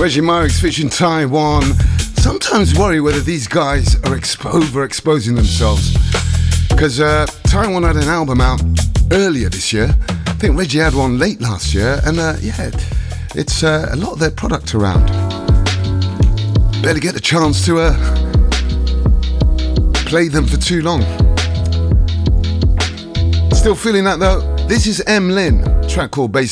Reggie Marix featuring Taiwan. Sometimes worry whether these guys are overexposing themselves. Because Taiwan had an album out earlier this year. I think Reggie had one late last year. And yeah, it's a lot of their product around. Better get a chance to play them for too long. Still feeling that though. This is M. Lin, track called Baseline.